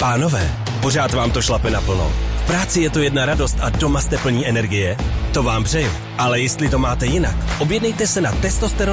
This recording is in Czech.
Pánové, pořád vám to šlape naplno. V práci je to jedna radost a doma jste plní energie? To vám přeju. Ale jestli to máte jinak, objednejte se na testosteron